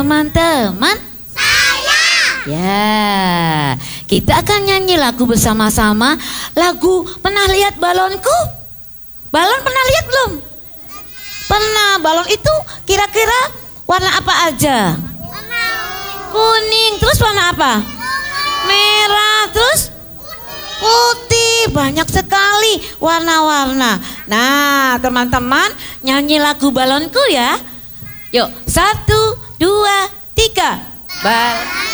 teman-teman? Saya. Ya, kita akan nyanyi lagu bersama-sama. Lagu Pernah Lihat Balonku? Balon pernah lihat belum? Pernah. Balon itu kira-kira warna apa aja? Kuning. Terus warna apa? Merah. Terus putih. Banyak sekali warna-warna. Nah, teman-teman nyanyi lagu Balonku ya. Yuk, 1, 2, 3. Balon.